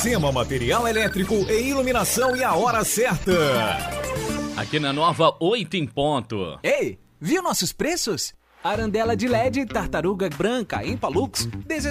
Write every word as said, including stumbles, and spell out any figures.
Iracema Material Elétrico e Iluminação e a hora certa. Aqui na Nova, oito em ponto. Ei, viu nossos preços? Arandela de L E D Tartaruga Branca em Palux,